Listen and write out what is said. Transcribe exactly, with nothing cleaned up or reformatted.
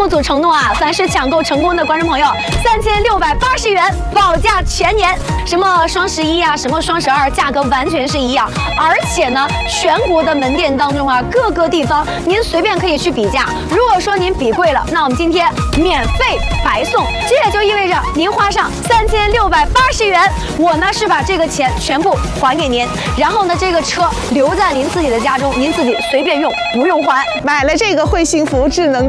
目组承诺啊，凡是抢购成功的观众朋友，三千六百八十元保价全年。什么双十一啊，什么双十二，价格完全是一样。而且呢，全国的门店当中啊，各个地方您随便可以去比价。如果说您比贵了，那我们今天免费白送。这也就意味着您花上三千六百八十元，我呢是把这个钱全部还给您，然后呢，这个车留在您自己的家中，您自己随便用，不用还。 买了这个会幸福智能